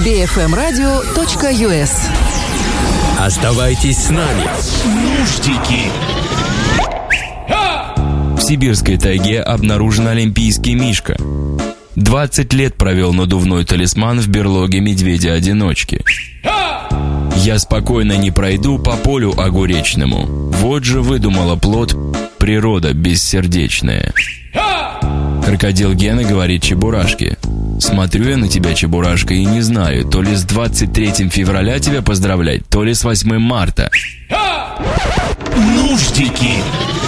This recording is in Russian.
bfmradio.us. Оставайтесь с нами. Нуждики. В сибирской тайге обнаружен олимпийский мишка. 20 лет провел надувной талисман в берлоге медведя-одиночки. Я спокойно не пройду по полю огуречному. Вот же выдумала плод природа бессердечная. Крокодил Гена говорит Чебурашке: смотрю я на тебя, Чебурашка, и не знаю, то ли с 23 февраля тебя поздравлять, то ли с 8 марта. Нуждики.